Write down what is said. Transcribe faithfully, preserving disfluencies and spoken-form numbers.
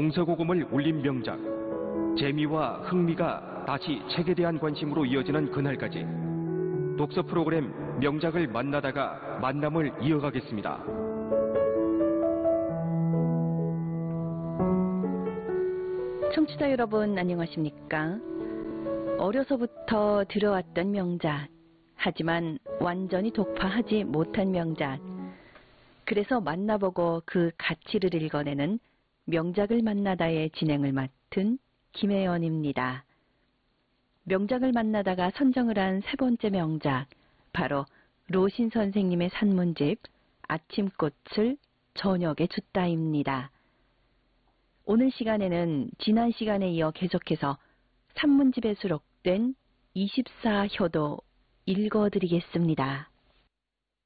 동서고금을 울린 명작, 재미와 흥미가 다시 책에 대한 관심으로 이어지는 그날까지 독서 프로그램 명작을 만나다가 만남을 이어가겠습니다. 청취자 여러분 안녕하십니까? 어려서부터 들어왔던 명작, 하지만 완전히 독파하지 못한 명작, 그래서 만나보고 그 가치를 읽어내는 명작을 만나다의 진행을 맡은 김혜연입니다. 명작을 만나다가 선정을 한 세 번째 명작, 바로 로신 선생님의 산문집 아침꽃을 저녁에 줬다입니다. 오늘 시간에는 지난 시간에 이어 계속해서 산문집에 수록된 이십사 효도 읽어드리겠습니다.